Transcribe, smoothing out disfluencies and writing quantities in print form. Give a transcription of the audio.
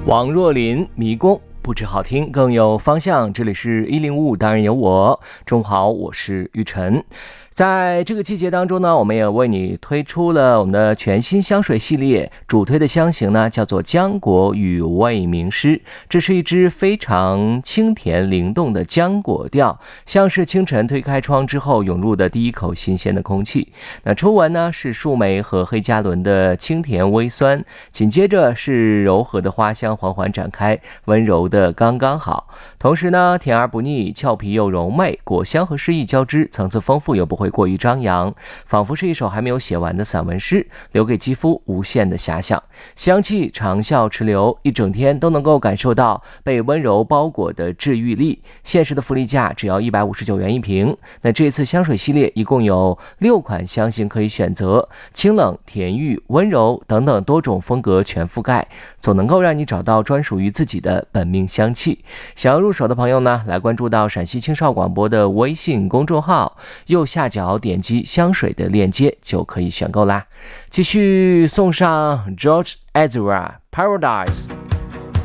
王若琳迷宫，不止好听更有方向。这里是1055，当然有我。中午好，我是玉晨。在这个季节当中呢，我们也为你推出了我们的全新香水系列，主推的香型呢叫做浆果与味名师。这是一支非常清甜灵动的浆果调，像是清晨推开窗之后涌入的第一口新鲜的空气。那初闻呢是树莓和黑加仑的清甜微酸，紧接着是柔和的花香缓缓展开，温柔的刚刚好。同时呢，甜而不腻，俏皮又柔媚，果香和诗意交织，层次丰富又不会过于张扬，仿佛是一首还没有写完的散文诗，留给肌肤无限的遐想。香气长效持留，一整天都能够感受到被温柔包裹的治愈力。限时的福利价只要159元一瓶。那这次香水系列一共有6款香型可以选择，清冷、甜郁、温柔等等多种风格全覆盖，总能够让你找到专属于自己的本命香气。想要入手的朋友呢，来关注到陕西青少广播的微信公众号，右下角点击香水的链接就可以选购啦。继续送上 George Ezra Paradise。